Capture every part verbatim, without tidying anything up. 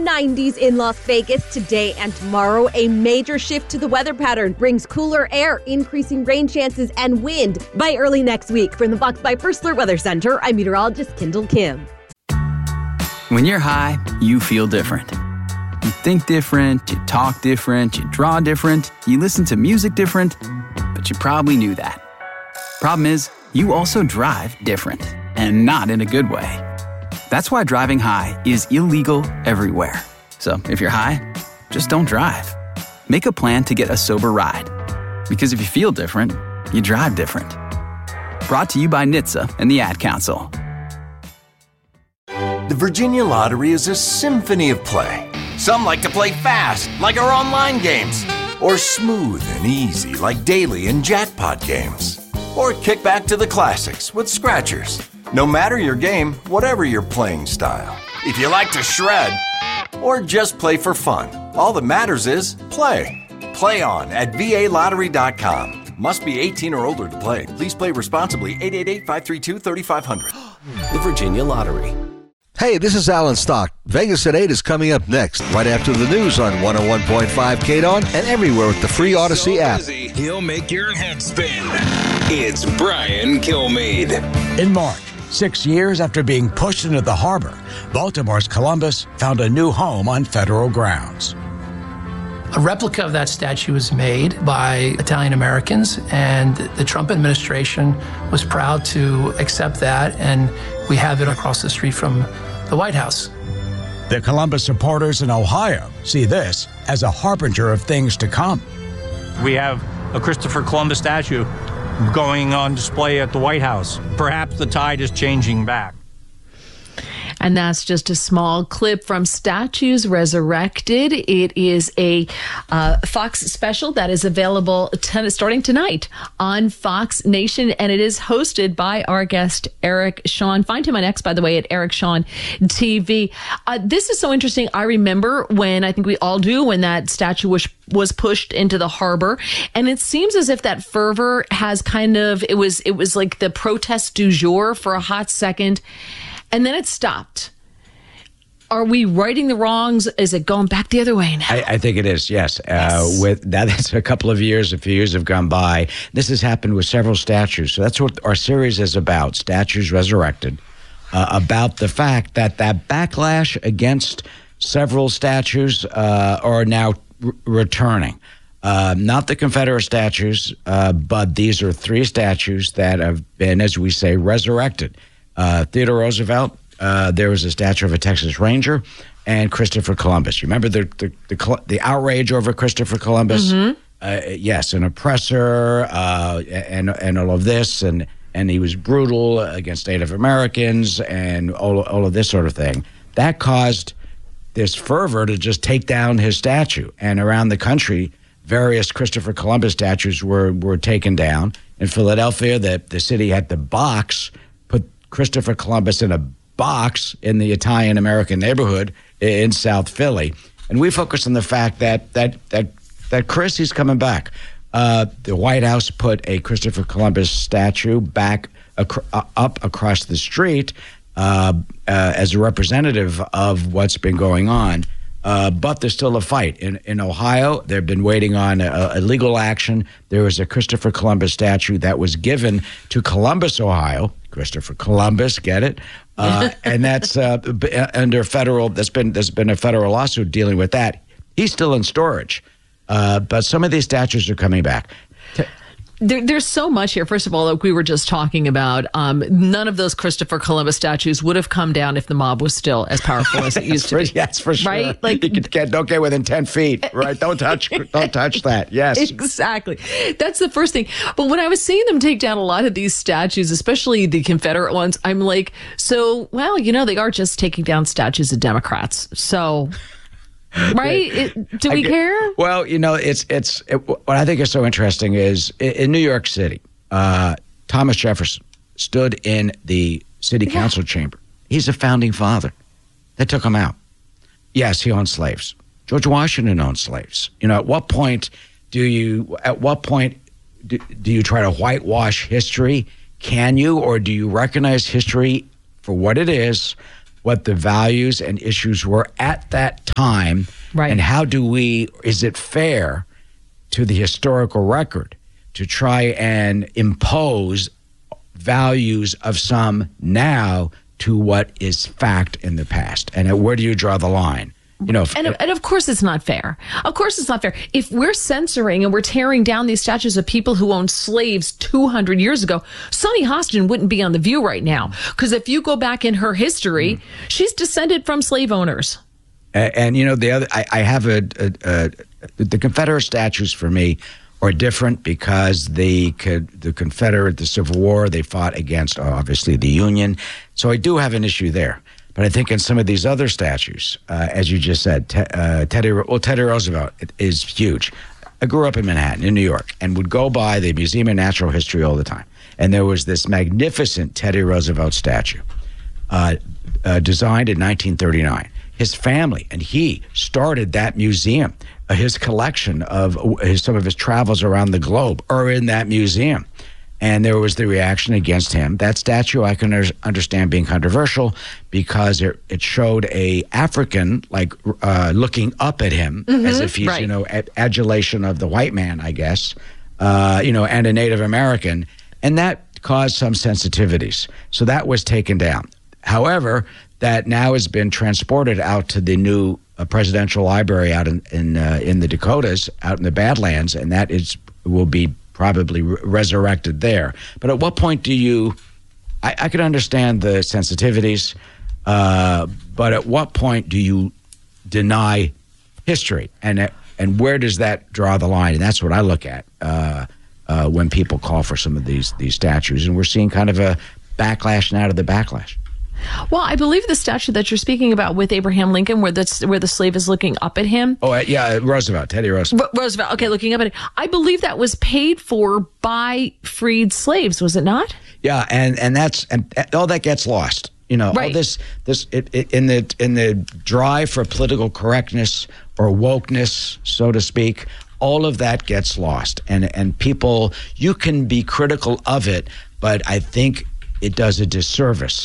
nineties in Las Vegas today and tomorrow. A major shift to the weather pattern brings cooler air, increasing rain chances and wind by early next week. From the Fox by First Alert Weather Center, I'm meteorologist Kendall Kim. When you're high, you feel different. You think different, you talk different, you draw different, you listen to music different, but you probably knew that. Problem is, you also drive different, and not in a good way. That's why driving high is illegal everywhere. So if you're high, just don't drive. Make a plan to get a sober ride. Because if you feel different, you drive different. Brought to you by N H T S A and the Ad Council. The Virginia Lottery is a symphony of play. Some like to play fast, like our online games, or smooth and easy, like daily and jackpot games. Or kick back to the classics with scratchers. No matter your game, whatever your playing style. If you like to shred, or just play for fun, all that matters is play. Play on at V A lottery dot com. Must be eighteen or older to play. Please play responsibly. eight eight eight, five three two, three five zero zero. The Virginia Lottery. Hey, this is Alan Stock. Vegas at eight is coming up next, right after the news on one oh one point five K D O N and everywhere with the free Odyssey so app. Busy, he'll make your head spin. It's Brian Kilmeade. In March, six years after being pushed into the harbor, Baltimore's Columbus found a new home on federal grounds. A replica of that statue was made by Italian Americans, and the Trump administration was proud to accept that, and we have it across the street from the White House. The Columbus supporters in Ohio see this as a harbinger of things to come. We have a Christopher Columbus statue going on display at the White House. Perhaps the tide is changing back. And that's just a small clip from Statues Resurrected. It is a uh, Fox special that is available ten, starting tonight on Fox Nation, and it is hosted by our guest, Eric Shawn. Find him on X, by the way, at Eric Shawn T V. Uh, this is so interesting. I remember when, I think we all do, when that statue was, was pushed into the harbor, and it seems as if that fervor has kind of, it was, it was like the protest du jour for a hot second. And then it stopped. Are we righting the wrongs? Is it going back the other way now? I, I think it is, yes. yes. Uh, with that, that's a couple of years, a few years have gone by. This has happened with several statues. So that's what our series is about, Statues Resurrected, uh, about the fact that that backlash against several statues uh, are now r- returning. Uh, not the Confederate statues, uh, but these are three statues that have been, as we say, resurrected. Uh, Theodore Roosevelt, uh, there was a statue of a Texas Ranger, and Christopher Columbus. You remember the the, the, the outrage over Christopher Columbus? Mm-hmm. Uh, yes, an oppressor, uh, and and all of this, and and he was brutal against Native Americans, and all all of this sort of thing. That caused this fervor to just take down his statue, and around the country, various Christopher Columbus statues were were taken down. In Philadelphia, the the city had the box. Christopher Columbus in a box in the Italian-American neighborhood in South Philly. And we focus on the fact that that that that Chris, he's coming back. Uh, the White House put a Christopher Columbus statue back ac- uh, up across the street uh, uh, as a representative of what's been going on. Uh, but there's still a fight. In in Ohio, they've been waiting on a, a legal action. There was a Christopher Columbus statue that was given to Columbus, Ohio. Christopher Columbus, get it? Uh, and that's uh, under federal, there's been, there's been a federal lawsuit dealing with that. He's still in storage. Uh, but some of these statues are coming back. There, there's so much here. First of all, like we were just talking about, um, none of those Christopher Columbus statues would have come down if the mob was still as powerful as it used to be. Yes, for sure. Right? Like, you can, don't get within ten feet, right? Don't touch, don't touch that. Yes, exactly. That's the first thing. But when I was seeing them take down a lot of these statues, especially the Confederate ones, I'm like, so well, you know, they are just taking down statues of Democrats. So. Right? It, do we get, care? Well, you know, it's it's it, what I think is so interesting is in, in New York City, uh, Thomas Jefferson stood in the city yeah. council chamber. He's a founding father. They took him out. Yes, he owned slaves. George Washington owned slaves. You know, at what point do you? At what point do, do you try to whitewash history? Can you, or do you recognize history for what it is? what the values and issues were at that time, right. and how do we, is it fair to the historical record to try and impose values of some now to what is fact in the past? And where do you draw the line? You know, if, and, and of course it's not fair. Of course it's not fair. If we're censoring and we're tearing down these statues of people who owned slaves two hundred years ago, Sonny Hostin wouldn't be on The View right now. Because if you go back in her history, mm. she's descended from slave owners. And, and you know, the other, I, I have a, a, a, the Confederate statues for me are different because the the Confederate, the Civil War, they fought against, obviously, the Union. So I do have an issue there. But I think in some of these other statues, uh, as you just said, te- uh, Teddy, well, Teddy Roosevelt is huge. I grew up in Manhattan, in New York, and would go by the Museum of Natural History all the time. And there was this magnificent Teddy Roosevelt statue uh, uh, designed in nineteen thirty-nine. His family and he started that museum. Uh, his collection of uh, his, some of his travels around the globe are in that museum. And there was the reaction against him. That statue I can understand being controversial because it, it showed a African like uh, looking up at him mm-hmm, as if he's, right. you know, ad- adulation of the white man, I guess, uh, you know, and a Native American. And that caused some sensitivities. So that was taken down. However, that now has been transported out to the new uh, presidential library out in in, uh, in the Dakotas, out in the Badlands, and that is will be probably re- resurrected there. But at what point do you, I, I could understand the sensitivities, uh, but at what point do you deny history? And uh, and where does that draw the line? And that's what I look at uh, uh, when people call for some of these these statues. And we're seeing kind of a backlash and out of the backlash. Well, I believe the statue that you're speaking about with Abraham Lincoln, where the, where the slave is looking up at him. Oh, uh, yeah, Roosevelt, Teddy Roosevelt. R- Roosevelt, okay, looking up at it. I believe that was paid for by freed slaves, was it not? Yeah, and, and that's and all that gets lost. You know, right. all this this it, it, in the in the drive for political correctness or wokeness, so to speak, all of that gets lost, and and people, you can be critical of it, but I think it does a disservice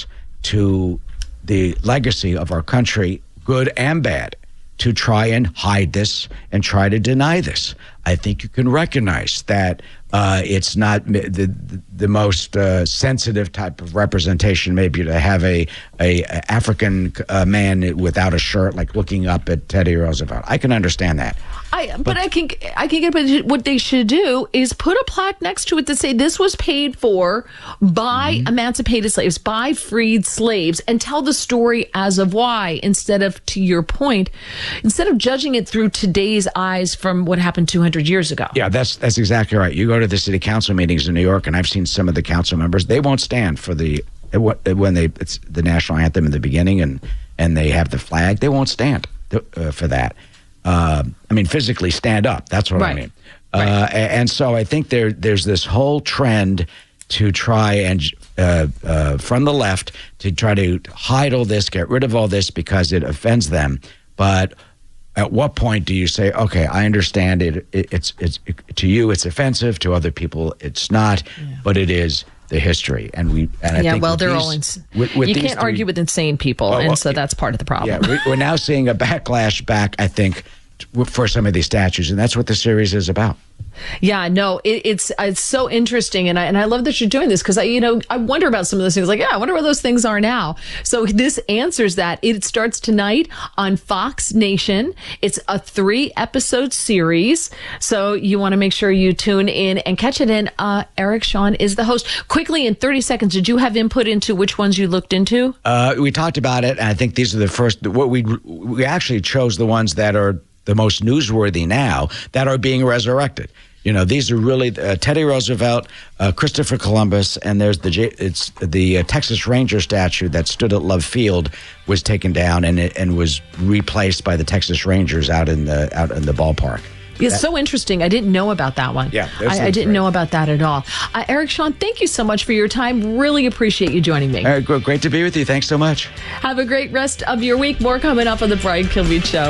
to the legacy of our country, good and bad, to try and hide this and try to deny this. I think you can recognize that uh, it's not the the, the most uh, sensitive type of representation, maybe to have a a, a African uh, man without a shirt, like looking up at Teddy Roosevelt. I can understand that. I, but, but I can I can get. But what they should do is put a plaque next to it that say this was paid for by mm-hmm. emancipated slaves, by freed slaves, and tell the story as of why, instead of, to your point, instead of judging it through today's eyes from what happened two hundred years ago. Yeah, that's that's exactly right. You go to the city council meetings in New York, and I've seen some of the council members. They won't stand for the when they it's the national anthem in the beginning, and and they have the flag. They won't stand uh, for that. Uh, I mean, physically stand up. That's what right. I mean. Right. Uh, and so I think there there's this whole trend to try and uh, uh, from the left to try to hide all this, get rid of all this because it offends them. But at what point do you say, okay, I understand it, it it's it's it, to you it's offensive, to other people it's not, yeah. but it is the history, and we and I yeah, think well, they're these, all ins- with, with you these can't three, argue with insane people, oh, well, and so that's part of the problem. Yeah, we, we're now seeing a backlash back, I think, for some of these statues, and that's what the series is about. Yeah, no, it, it's it's so interesting, and I and I love that you're doing this because I, you know, I wonder about some of those things. Like, yeah, I wonder where those things are now. So this answers that. It starts tonight on Fox Nation. It's a three episode series, so you want to make sure you tune in and catch it. And uh, Eric Shawn is the host. Quickly, in thirty seconds, did you have input into which ones you looked into? Uh, we talked about it, and I think these are the first. What we we actually chose the ones that are the most newsworthy now that are being resurrected. You know, these are really uh, Teddy Roosevelt, uh, Christopher Columbus, and there's the it's the uh, Texas Ranger statue that stood at Love Field was taken down and it, and was replaced by the Texas Rangers out in the out in the ballpark. It's that, so interesting. I didn't know about that one. Yeah, I, I didn't great. know about that at all. Uh, Eric Shawn, thank you so much for your time. Really appreciate you joining me. All right, great to be with you. Thanks so much. Have a great rest of your week. More coming up on the Brian Kilmeade Show.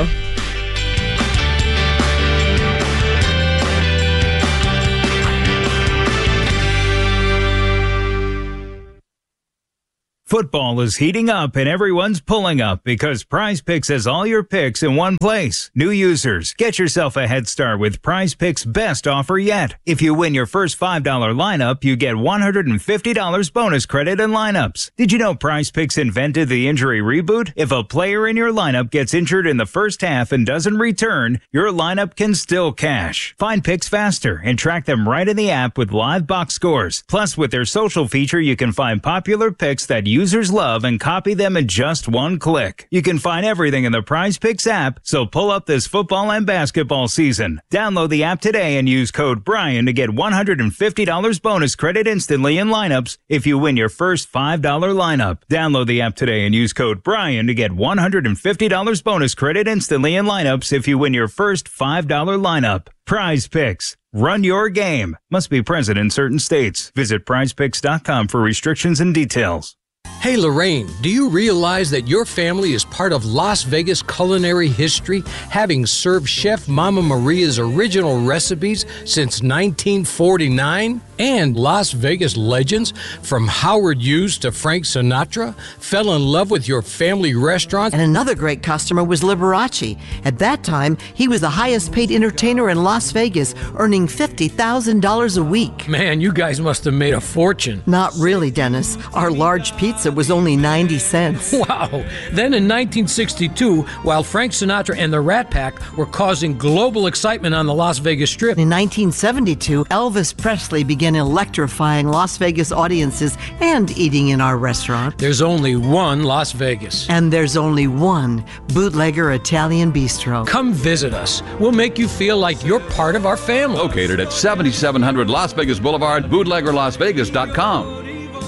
Football is heating up and everyone's pulling up because Prize Picks has all your picks in one place. New users, get yourself a head start with Prize Picks' best offer yet. If you win your first five dollar lineup, you get one hundred fifty dollars bonus credit in lineups. Did you know Prize Picks invented the injury reboot? If a player in your lineup gets injured in the first half and doesn't return, your lineup can still cash. Find picks faster and track them right in the app with live box scores. Plus, with their social feature, you can find popular picks that you users love and copy them in just one click. You can find everything in the Prize Picks app, so pull up this football and basketball season. Download the app today and use code Brian to get one hundred fifty dollars bonus credit instantly in lineups if you win your first five dollar lineup. Download the app today and use code Brian to get one hundred fifty dollars bonus credit instantly in lineups if you win your first five dollar lineup. Prize Picks. Run your game. Must be present in certain states. Visit prize picks dot com for restrictions and details. Hey Lorraine, do you realize that your family is part of Las Vegas culinary history, having served Chef Mama Maria's original recipes since nineteen forty-nine? And Las Vegas legends, from Howard Hughes to Frank Sinatra, fell in love with your family restaurant. And another great customer was Liberace. At that time, he was the highest paid entertainer in Las Vegas, earning fifty thousand dollars a week. Man, you guys must have made a fortune. Not really, Dennis. Our large pizza was only ninety cents. Wow. Then in nineteen sixty-two, while Frank Sinatra and the Rat Pack were causing global excitement on the Las Vegas Strip. In nineteen seventy-two, Elvis Presley began electrifying Las Vegas audiences and eating in our restaurant. There's only one Las Vegas. And there's only one Bootlegger Italian Bistro. Come visit us. We'll make you feel like you're part of our family. Located at seventy-seven hundred Las Vegas Boulevard, bootlegger las vegas dot com.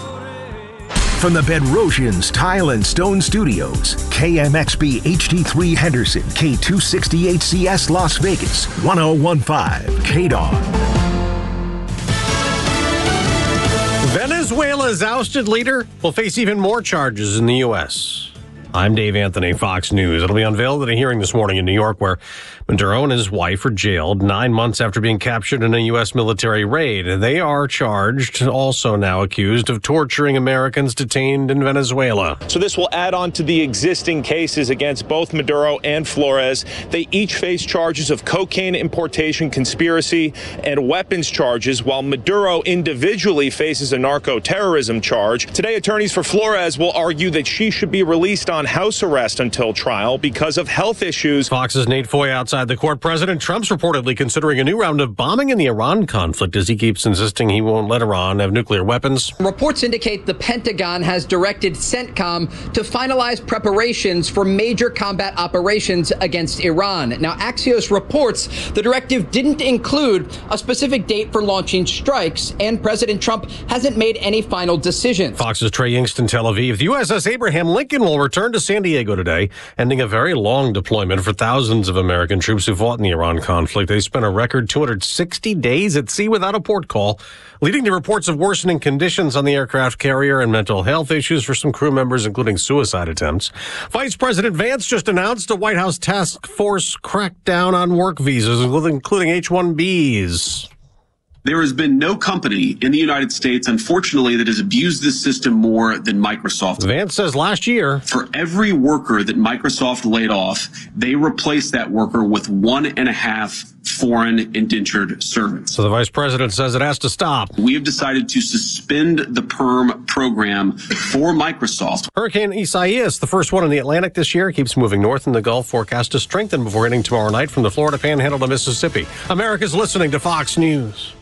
From the Bedrosians Tile and Stone Studios, K M X B H D three Henderson, K two sixty-eight C S Las Vegas, one oh one point five K D O N. Venezuela's ousted leader will face even more charges in the U S. I'm Dave Anthony, Fox News. It'll be unveiled at a hearing this morning in New York where Maduro and his wife are jailed nine months after being captured in a U S military raid. They are charged, also now accused, of torturing Americans detained in Venezuela. So this will add on to the existing cases against both Maduro and Flores. They each face charges of cocaine importation conspiracy and weapons charges, while Maduro individually faces a narco-terrorism charge. Today, attorneys for Flores will argue that she should be released on house arrest until trial because of health issues. Fox's Nate Foy outside the court. President Trump's reportedly considering a new round of bombing in the Iran conflict as he keeps insisting he won't let Iran have nuclear weapons. Reports indicate the Pentagon has directed CENTCOM to finalize preparations for major combat operations against Iran. Now, Axios reports the directive didn't include a specific date for launching strikes, and President Trump hasn't made any final decisions. Fox's Trey Yingst in Tel Aviv. The U S S Abraham Lincoln will return to San Diego today, ending a very long deployment for thousands of American troops who fought in the Iran conflict. They spent a record two hundred sixty days at sea without a port call, leading to reports of worsening conditions on the aircraft carrier and mental health issues for some crew members, including suicide attempts. Vice President Vance just announced a White House task force crackdown on work visas, including H one Bs. There has been no company in the United States, unfortunately, that has abused this system more than Microsoft. Vance says last year, for every worker that Microsoft laid off, they replaced that worker with one and a half foreign indentured servants. So the vice president says it has to stop. We have decided to suspend the PERM program for Microsoft. Hurricane Isaias, the first one in the Atlantic this year, keeps moving north in the Gulf, forecast to strengthen before hitting tomorrow night from the Florida Panhandle to Mississippi. America's listening to Fox News.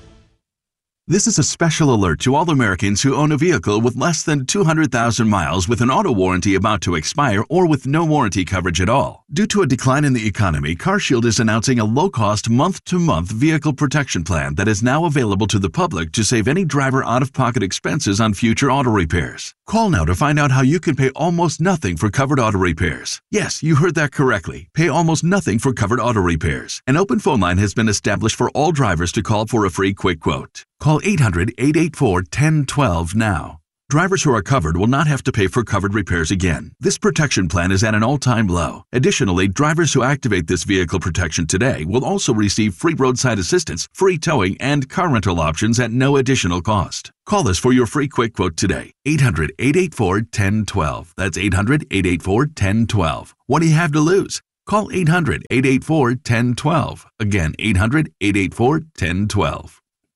This is a special alert to all Americans who own a vehicle with less than two hundred thousand miles with an auto warranty about to expire or with no warranty coverage at all. Due to a decline in the economy, CarShield is announcing a low-cost month-to-month vehicle protection plan that is now available to the public to save any driver out-of-pocket expenses on future auto repairs. Call now to find out how you can pay almost nothing for covered auto repairs. Yes, you heard that correctly. Pay almost nothing for covered auto repairs. An open phone line has been established for all drivers to call for a free quick quote. Call eight hundred, eight eight four, one zero one two now. Drivers who are covered will not have to pay for covered repairs again. This protection plan is at an all-time low. Additionally, drivers who activate this vehicle protection today will also receive free roadside assistance, free towing, and car rental options at no additional cost. Call us for your free quick quote today. eight hundred, eight eight four, one zero one two. That's eight hundred, eight eight four, one zero one two. What do you have to lose? Call eight hundred, eight eight four, one zero one two. Again, eight hundred, eight eight four, one zero one two.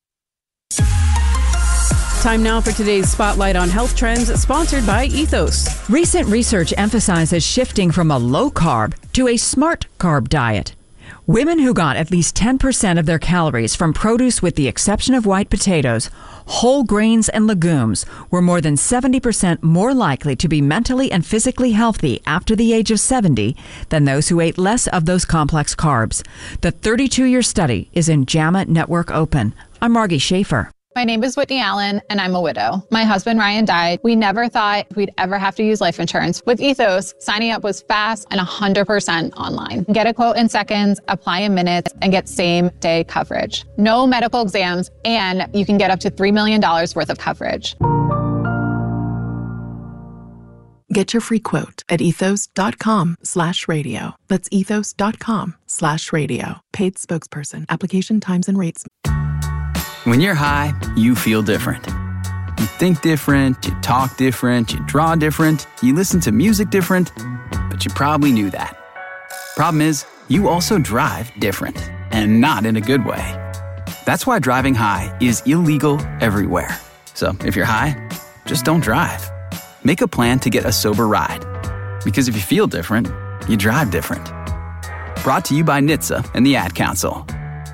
Time now for today's Spotlight on Health Trends, sponsored by Ethos. Recent research emphasizes shifting from a low-carb to a smart carb diet. Women who got at least ten percent of their calories from produce with the exception of white potatoes, whole grains, and legumes were more than seventy percent more likely to be mentally and physically healthy after the age of seventy than those who ate less of those complex carbs. The thirty-two-year study is in JAMA Network Open. I'm Margie Schaefer. My name is Whitney Allen, and I'm a widow. My husband, Ryan, died. We never thought we'd ever have to use life insurance. With Ethos, signing up was fast and one hundred percent online. Get a quote in seconds, apply in minutes, and get same-day coverage. No medical exams, and you can get up to three million dollars worth of coverage. Get your free quote at ethos.com slash radio. That's ethos.com slash radio. Paid spokesperson. Application times and rates. When you're high, you feel different. You think different, you talk different, you draw different, you listen to music different, but you probably knew that. Problem is, you also drive different, and not in a good way. That's why driving high is illegal everywhere. So if you're high, just don't drive. Make a plan to get a sober ride. Because if you feel different, you drive different. Brought to you by N H T S A and the Ad Council.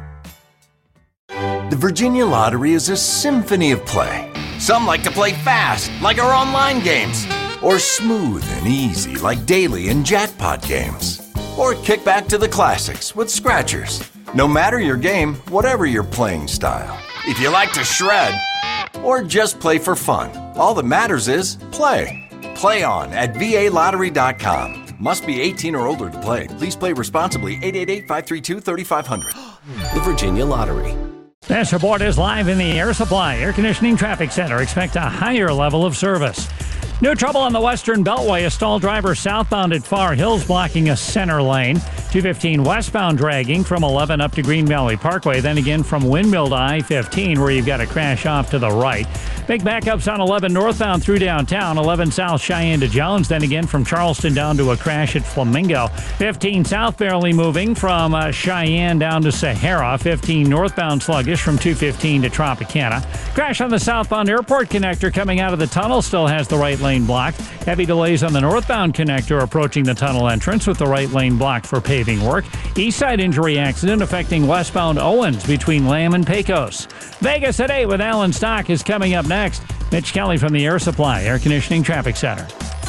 The Virginia Lottery is a symphony of play. Some like to play fast, like our online games, or smooth and easy, like daily and jackpot games. Or kick back to the classics with scratchers. No matter your game, whatever your playing style. If you like to shred, or just play for fun, all that matters is play. Play on at V A lottery dot com. Must be eighteen or older to play. Please play responsibly. eight eight eight, five three two, three five zero zero. The Virginia Lottery. This report is live in the Air Supply Air Conditioning Traffic Center. Expect a higher level of service. New trouble on the Western Beltway. A stalled driver southbound at Far Hills blocking a center lane. two fifteen westbound dragging from eleven up to Green Valley Parkway. Then again from Windmill to I fifteen where you've got a crash off to the right. Big backups on eleven northbound through downtown. eleven south Cheyenne to Jones. Then again from Charleston down to a crash at Flamingo. fifteen south barely moving from uh, Cheyenne down to Sahara. fifteen northbound sluggish from two fifteen to Tropicana. Crash on the southbound airport connector coming out of the tunnel still has the right lane blocked. Heavy delays on the northbound connector approaching the tunnel entrance with the right lane blocked for paving work. East side injury accident affecting westbound Owens between Lamb and Pecos. Vegas at eight with Alan Stock is coming up next. Mitch Kelly from the Air Supply Air Conditioning Traffic Center.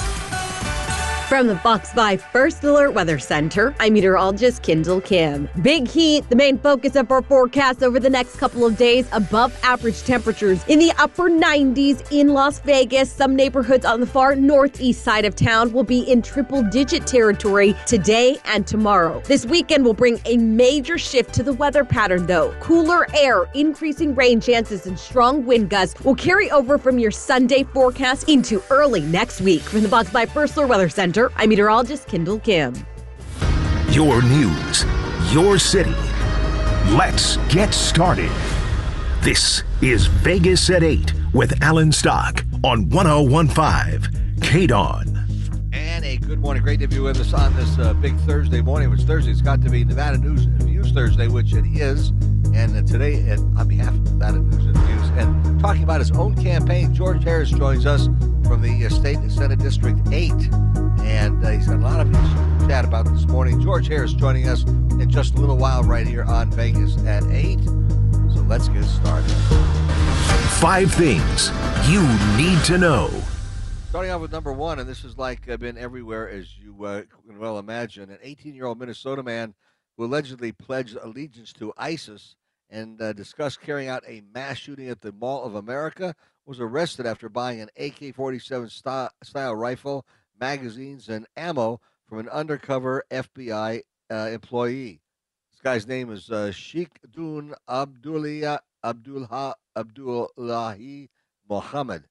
From the Fox five First Alert Weather Center, I'm meteorologist Kendall Kim. Big heat, the main focus of our forecast over the next couple of days. Above average temperatures in the upper nineties in Las Vegas. Some neighborhoods on the far northeast side of town will be in triple-digit territory today and tomorrow. This weekend will bring a major shift to the weather pattern, though. Cooler air, increasing rain chances, and strong wind gusts will carry over from your Sunday forecast into early next week. From the Fox five First Alert Weather Center, I'm meteorologist Kendall Kim. Your news, your city. Let's get started. This is Vegas at eight with Alan Stock on one oh one point five K D O N. And a good morning. Great to be with us on this uh, big Thursday morning, which Thursday it's got to be Nevada News and Views Thursday, which it is. And uh, today, and on behalf of Nevada News and Views, and talking about his own campaign, George Harris joins us from the uh, State Senate District eight. And uh, he's got a lot of issues to chat about this morning. George Harris joining us in just a little while right here on Vegas at eight. So let's get started. Five things you need to know. Starting off with number one, and this has like uh, been everywhere, as you uh, can well imagine. An eighteen-year-old Minnesota man who allegedly pledged allegiance to ISIS and uh, discussed carrying out a mass shooting at the Mall of America was arrested after buying an A K forty-seven style, style rifle, magazines, and ammo from an undercover F B I uh, employee. This guy's name is uh, Sheikh Dun Abdullah Abdullah Abdullahi Mohammed.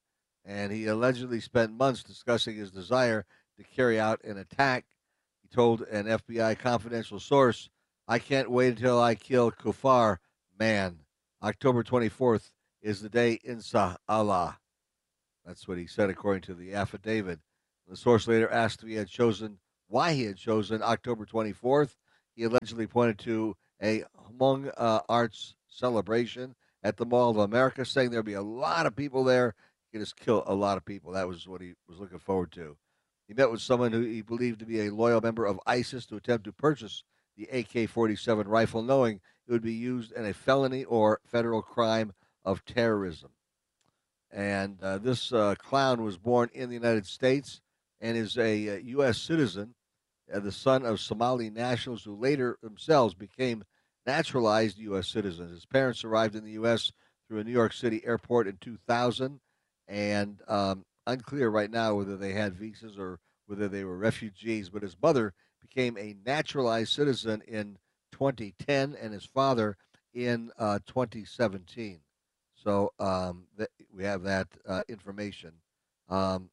and he allegedly spent months discussing his desire to carry out an attack. He told an F B I confidential source, "I can't wait until I kill Kufar, man. October twenty-fourth is the day, inshallah." That's what he said, according to the affidavit. The source later asked if he had chosen, why he had chosen October twenty-fourth. He allegedly pointed to a Hmong uh, Arts celebration at the Mall of America, saying there'd be a lot of people there. He could just kill a lot of people. That was what he was looking forward to. He met with someone who he believed to be a loyal member of ISIS to attempt to purchase the A K forty-seven rifle, knowing it would be used in a felony or federal crime of terrorism. And uh, this uh, clown was born in the United States and is a uh, U S citizen, uh, the son of Somali nationals who later themselves became naturalized U S citizens. His parents arrived in the U S through a New York City airport in two thousand, and um, unclear right now whether they had visas or whether they were refugees, but his mother became a naturalized citizen in twenty ten and his father in uh, twenty seventeen. So um, th- we have that uh, information. Um,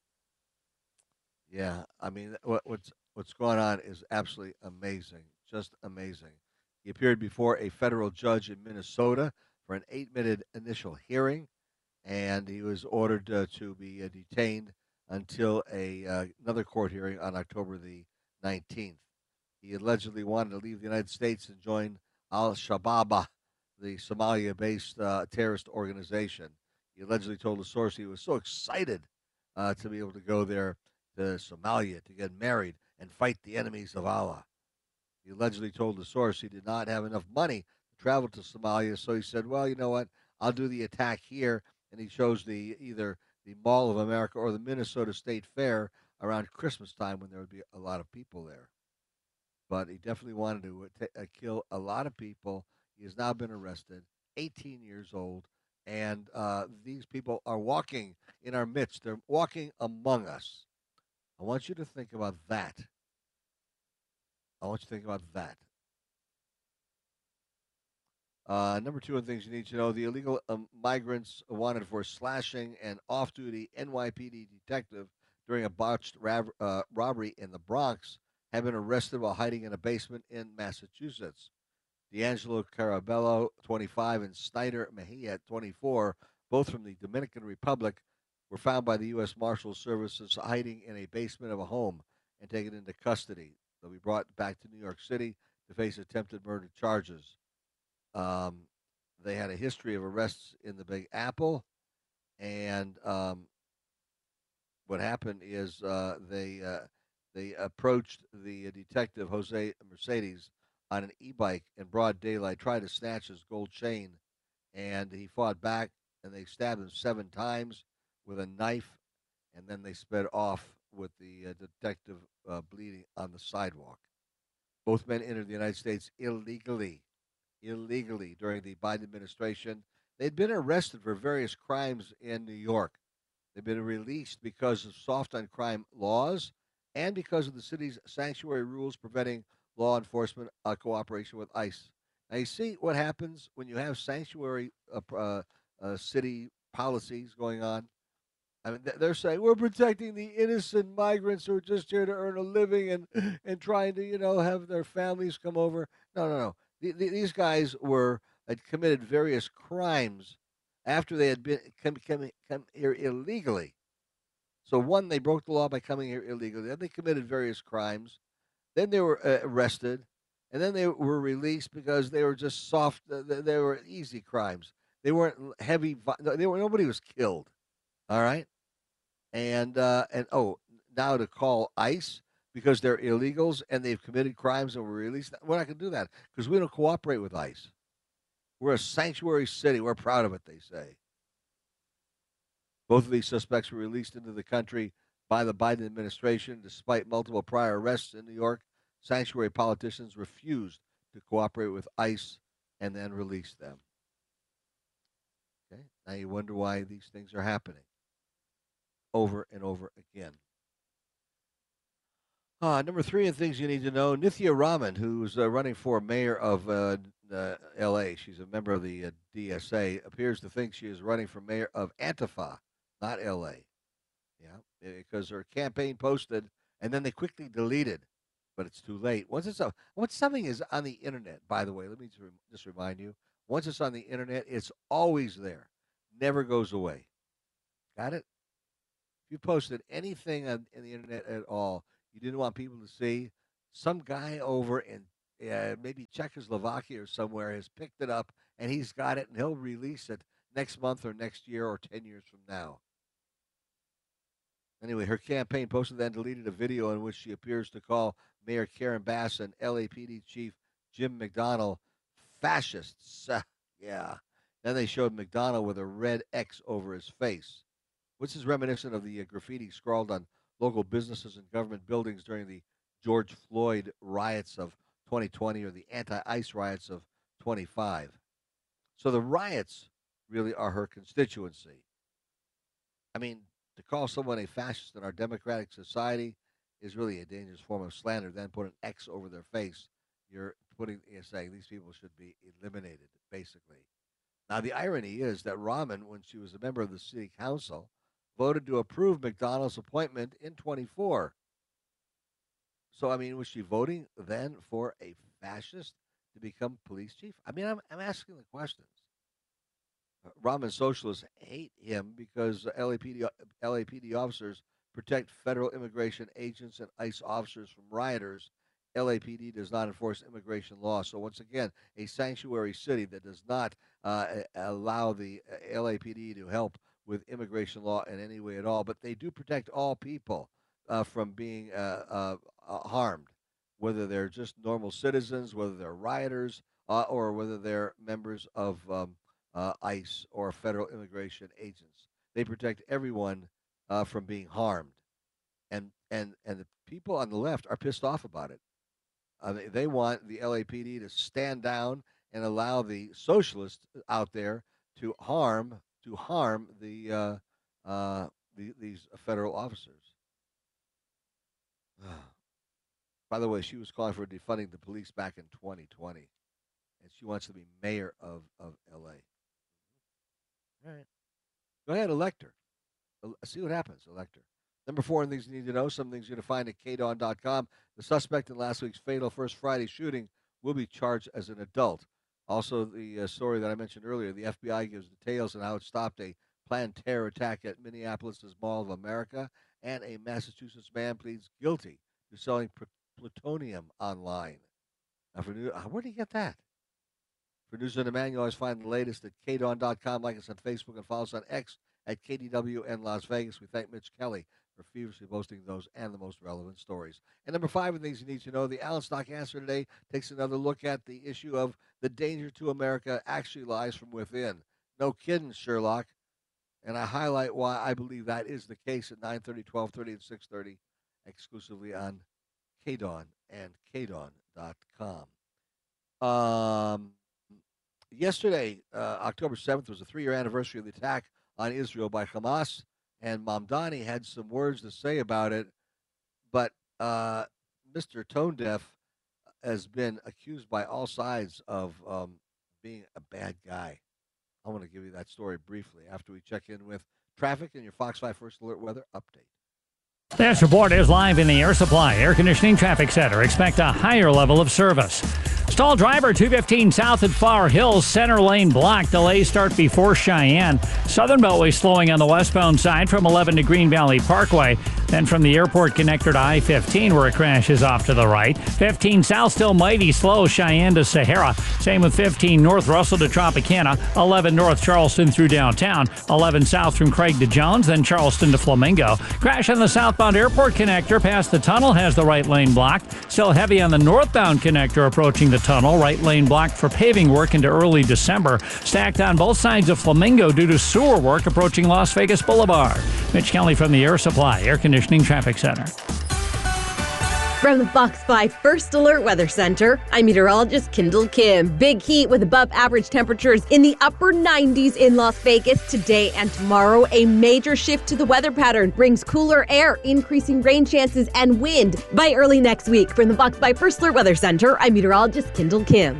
yeah, I mean, what, what's what's going on is absolutely amazing, just amazing. He appeared before a federal judge in Minnesota for an eight-minute initial hearing, and he was ordered uh, to be uh, detained until a uh, another court hearing on October the nineteenth. He allegedly wanted to leave the United States and join Al-Shabaab, the Somalia-based uh, terrorist organization. He allegedly told the source he was so excited uh, to be able to go there to Somalia to get married and fight the enemies of Allah. He allegedly told the source he did not have enough money to travel to Somalia, so he said, well, you know what, I'll do the attack here, and he chose the either the Mall of America or the Minnesota State Fair around Christmas time when there would be a lot of people there. But he definitely wanted to t- uh, kill a lot of people. He has now been arrested, eighteen years old, and uh, these people are walking in our midst. They're walking among us. I want you to think about that. I want you to think about that. Uh, number two, and things you need to know, the illegal um, migrants wanted for slashing an off-duty N Y P D detective during a botched rav- uh, robbery in the Bronx have been arrested while hiding in a basement in Massachusetts. D'Angelo Carabello, twenty-five, and Snyder Mejia, twenty-four, both from the Dominican Republic, were found by the U S Marshal Services hiding in a basement of a home and taken into custody. They'll be brought back to New York City to face attempted murder charges. Um, they had a history of arrests in the Big Apple, and um, what happened is uh, they uh, they approached the uh, detective Jose Mercedes on an e-bike in broad daylight, tried to snatch his gold chain, and he fought back, and they stabbed him seven times with a knife, and then they sped off with the uh, detective uh, bleeding on the sidewalk. Both men entered the United States illegally, illegally during the Biden administration. They'd been arrested for various crimes in New York. They've been released because of soft on crime laws and because of the city's sanctuary rules preventing law enforcement uh, cooperation with ICE. Now, you see what happens when you have sanctuary uh, uh, uh, city policies going on? I mean, they're saying we're protecting the innocent migrants who are just here to earn a living and, and trying to, you know, have their families come over. No, no, no. The, the, these guys were had committed various crimes after they had been come, come, come here illegally. So, one, they broke the law by coming here illegally. Then they committed various crimes. Then they were uh, arrested, and then they were released because they were just soft. Uh, they, they were easy crimes. They weren't heavy. They were nobody was killed. All right, and uh, and oh, now to call ICE because they're illegals and they've committed crimes and were released. We're not going to do that because we don't cooperate with ICE. We're a sanctuary city. We're proud of it. They say. Both of these suspects were released into the country by the Biden administration. Despite multiple prior arrests in New York, sanctuary politicians refused to cooperate with ICE and then released them. Okay, now you wonder why these things are happening over and over again. Uh, number three, and things you need to know, Nithya Raman, who's uh, running for mayor of uh, uh, L A, she's a member of the uh, D S A, appears to think she is running for mayor of Antifa, not L A. Yeah, because her campaign posted, and then they quickly deleted, but it's too late. Once it's a, once something is on the internet, by the way, let me just, rem- just remind you, once it's on the internet, it's always there, never goes away. Got it? If you posted anything on, in the internet at all, you didn't want people to see, some guy over in uh, maybe Czechoslovakia or somewhere has picked it up, and he's got it, and he'll release it next month or next year or ten years from now. Anyway, her campaign posted then deleted a video in which she appears to call Mayor Karen Bass and L A P D Chief Jim McDonnell fascists. Uh, yeah. Then they showed McDonnell with a red X over his face, which is reminiscent of the uh, graffiti scrawled on local businesses and government buildings during the George Floyd riots of twenty twenty or the anti-ICE riots of twenty-five. So the riots really are her constituency. I mean, to call someone a fascist in our democratic society is really a dangerous form of slander. Then put an X over their face. You're putting, you're saying these people should be eliminated, basically. Now, the irony is that Rahman, when she was a member of the city council, voted to approve McDonnell's appointment in twenty-four. So, I mean, was she voting then for a fascist to become police chief? I mean, I'm, I'm asking the questions. Rahman socialists hate him because L A P D, L A P D officers protect federal immigration agents and ICE officers from rioters. L A P D does not enforce immigration law. So once again, a sanctuary city that does not uh, allow the L A P D to help with immigration law in any way at all. But they do protect all people uh, from being uh, uh, uh, harmed, whether they're just normal citizens, whether they're rioters, uh, or whether they're members of um, Uh, ICE or federal immigration agents. They protect everyone uh, from being harmed, and and and the people on the left are pissed off about it. Uh, they, they want the L A P D to stand down and allow the socialists out there to harm to harm the uh, uh, the, these federal officers. By the way, she was calling for defunding the police back in twenty twenty, and she wants to be mayor of of L A. All right. Go ahead, elect her. See what happens, elect her. Number four, and things you need to know, some things you're going to find at K D A W dot com. The suspect in last week's fatal First Friday shooting will be charged as an adult. Also, the uh, story that I mentioned earlier, the F B I gives details on how it stopped a planned terror attack at Minneapolis' Mall of America, and a Massachusetts man pleads guilty to selling pr- plutonium online. Now, for new, where did he get that? For news on demand, you always find the latest at K D A W dot com. Like us on Facebook and follow us on X at K D W N Las Vegas. We thank Mitch Kelly for feverishly posting those and the most relevant stories. And number five of things you need to know, the Allen Stock Answer today takes another look at the issue of the danger to America actually lies from within. No kidding, Sherlock. And I highlight why I believe that is the case at nine thirty, twelve thirty, and six thirty, exclusively on K D A W and K D A W dot com. Um... Yesterday, uh, October seventh, was the three-year anniversary of the attack on Israel by Hamas, and Mamdani had some words to say about it, but uh, Mister Tonedeaf has been accused by all sides of um, being a bad guy. I want to give you that story briefly after we check in with traffic and your Fox five First Alert weather update. This report is live in the Air Supply Air Conditioning Traffic Center. Expect a higher level of service. Stall driver two fifteen south at Far Hills, center lane blocked. Delays start before Cheyenne. Southern Beltway slowing on the westbound side from eleven to Green Valley Parkway. Then from the airport connector to I fifteen where a crash is off to the right. fifteen south still mighty slow, Cheyenne to Sahara. Same with fifteen north Russell to Tropicana. eleven north Charleston through downtown. eleven south from Craig to Jones, then Charleston to Flamingo. Crash on the southbound airport connector past the tunnel has the right lane blocked. Still heavy on the northbound connector approaching the tunnel. Right lane blocked for paving work into early December. Stacked on both sides of Flamingo due to sewer work approaching Las Vegas Boulevard. Mitch Kelly from the Air Supply Air Conditioning Traffic Center. From the Fox five First Alert Weather Center, I'm meteorologist Kendall Kim. Big heat with above average temperatures in the upper nineties in Las Vegas today and tomorrow. A major shift to the weather pattern brings cooler air, increasing rain chances and wind by early next week. From the Fox five First Alert Weather Center, I'm meteorologist Kendall Kim.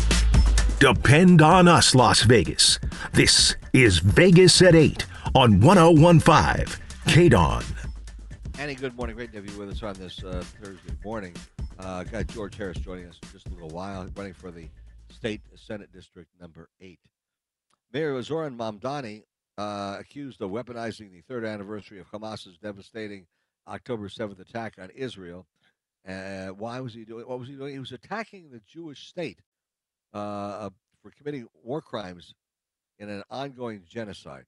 Depend on us, Las Vegas. This is Vegas at eight on one oh one point five K-Dawn. Annie, good morning. Great to have you with us on this uh, Thursday morning. Uh, got George Harris joining us in just a little while, running for the State Senate District number eight. Mayor Zoran Mamdani uh, accused of weaponizing the third anniversary of Hamas's devastating October seventh attack on Israel. Uh, why was he doing? What was he doing? He was attacking the Jewish state uh, for committing war crimes in an ongoing genocide.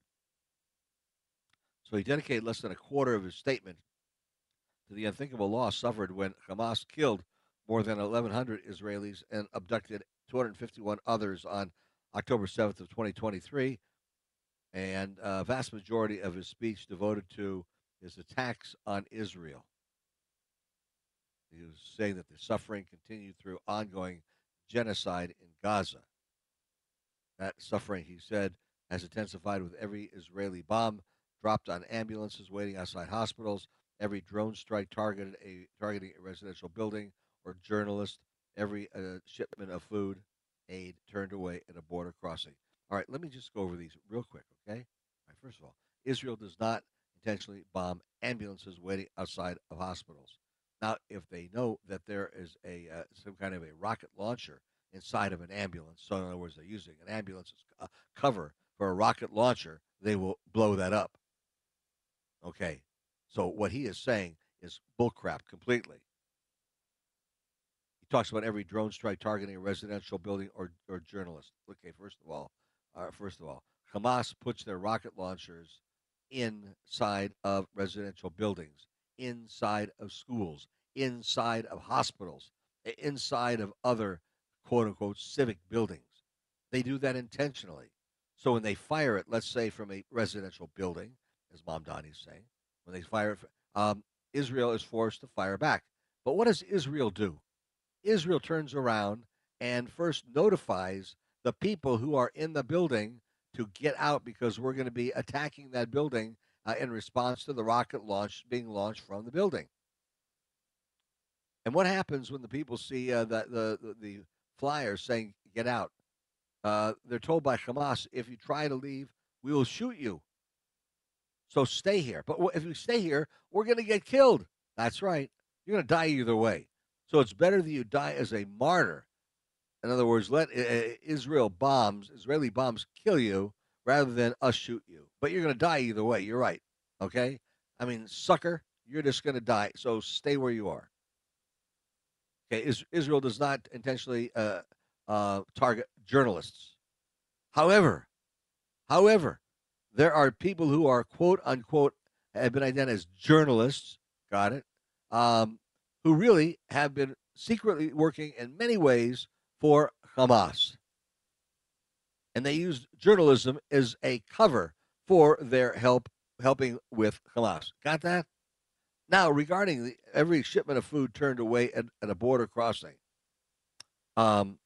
So he dedicated less than a quarter of his statement to the unthinkable loss suffered when Hamas killed more than eleven hundred Israelis and abducted two hundred fifty-one others on October seventh of twenty twenty-three, and a vast majority of his speech devoted to his attacks on Israel. He was saying that the suffering continued through ongoing genocide in Gaza. That suffering, he said, has intensified with every Israeli bomb dropped on ambulances waiting outside hospitals, every drone strike targeted a targeting a residential building or journalist, every uh, shipment of food aid turned away at a border crossing. All right, let me just go over these real quick, okay? All right, first of all, Israel does not intentionally bomb ambulances waiting outside of hospitals. Now, if they know that there is a uh, some kind of a rocket launcher inside of an ambulance, so in other words, they're using an ambulance as uh, cover for a rocket launcher, they will blow that up. Okay, so what he is saying is bullcrap completely. He talks about every drone strike targeting a residential building or, or journalist. Okay, first of all, uh, first of all, Hamas puts their rocket launchers inside of residential buildings, inside of schools, inside of hospitals, inside of other quote-unquote civic buildings. They do that intentionally. So when they fire it, let's say from a residential building, as Mamdani is saying, when they fire it, um, Israel is forced to fire back. But what does Israel do? Israel turns around and first notifies the people who are in the building to get out because we're going to be attacking that building uh, in response to the rocket launch being launched from the building. And what happens when the people see uh, the, the, the, the flyers saying, get out? Uh, they're told by Hamas, if you try to leave, we will shoot you. So stay here. But if you stay here, we're going to get killed. That's right. You're going to die either way. So it's better that you die as a martyr. In other words, let uh, Israel bombs, Israeli bombs kill you rather than us shoot you. But you're going to die either way. You're right. Okay? I mean, sucker, you're just going to die. So stay where you are. Okay? Is, Israel does not intentionally uh, uh, target journalists. However, however, there are people who are, quote, unquote, have been identified as journalists, got it, um, who really have been secretly working in many ways for Hamas. And they use journalism as a cover for their help helping with Hamas. Got that? Now, regarding the, every shipment of food turned away at, at a border crossing, um,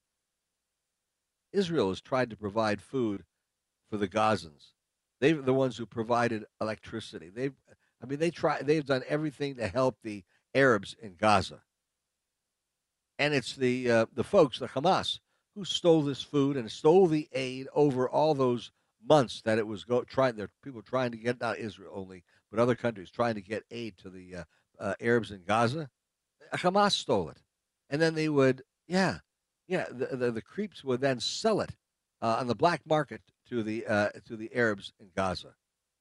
Israel has tried to provide food for the Gazans. They're the ones who provided electricity. They've, I mean, they try. They've done everything to help the Arabs in Gaza. And it's the uh, the folks, the Hamas, who stole this food and stole the aid over all those months that it was go, trying. There people trying to get, not Israel only, but other countries trying to get aid to the uh, uh, Arabs in Gaza. Hamas stole it, and then they would, yeah, yeah, the the, the creeps would then sell it uh, on the black market to the uh, to the Arabs in Gaza.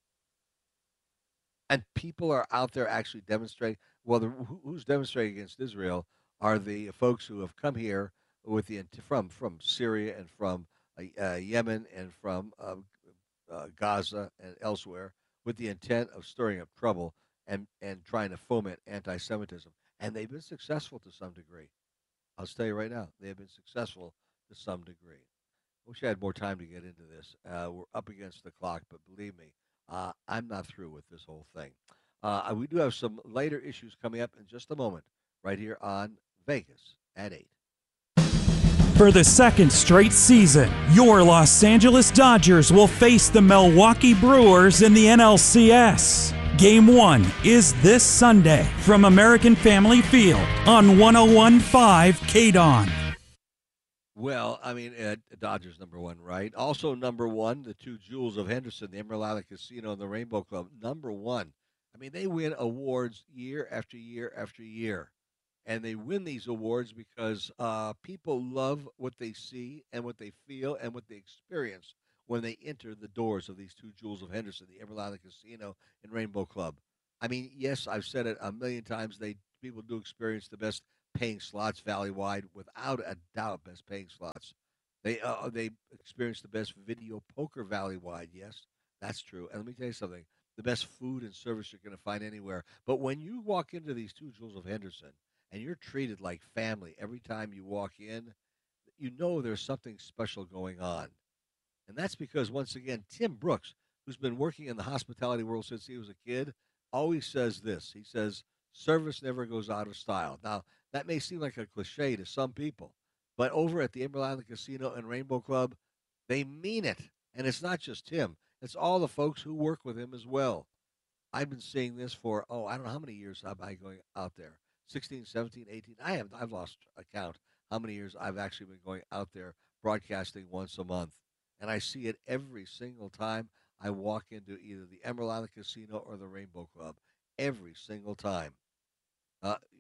And people are out there actually demonstrating. Well, the, who's demonstrating against Israel are the folks who have come here with the from from Syria and from uh, Yemen and from uh, uh, Gaza and elsewhere with the intent of stirring up trouble and, and trying to foment anti-Semitism. And they've been successful to some degree. I'll tell you right now, they have been successful to some degree. I wish I had more time to get into this. Uh, we're up against the clock, but believe me, uh, I'm not through with this whole thing. Uh, we do have some later issues coming up in just a moment, right here on Vegas at eight. For the second straight season, your Los Angeles Dodgers will face the Milwaukee Brewers in the N L C S. Game one is this Sunday from American Family Field on one oh one point five K-Dawn. Well, I mean, uh, Dodgers number one, right? Also number one, the two Jewels of Henderson, the Emerald Isle Casino and the Rainbow Club, number one I mean, they win awards year after year after year. And they win these awards because uh, people love what they see and what they feel and what they experience when they enter the doors of these two jewels of Henderson, the Emerald Island Casino and Rainbow Club. I mean, yes, I've said it a million times. They people do experience the best paying slots valley-wide, without a doubt, best paying slots. They uh, they experience the best video poker valley-wide. Yes, that's true. And let me tell you something: the best food and service you're going to find anywhere. But when you walk into these two jewels of Henderson, and you're treated like family every time you walk in, you know there's something special going on. And that's because, once again, Tim Brooks, who's been working in the hospitality world since he was a kid, always says this. He says, service never goes out of style. Now, that may seem like a cliche to some people, but over at the Emerald Island Casino and Rainbow Club, they mean it. And it's not just him. It's all the folks who work with him as well. I've been seeing this for, oh, I don't know how many years have I going out there. sixteen, seventeen, eighteen. I have I've lost account how many years I've actually been going out there broadcasting once a month. And I see it every single time I walk into either the Emerald Island Casino or the Rainbow Club. Every single time. Uh,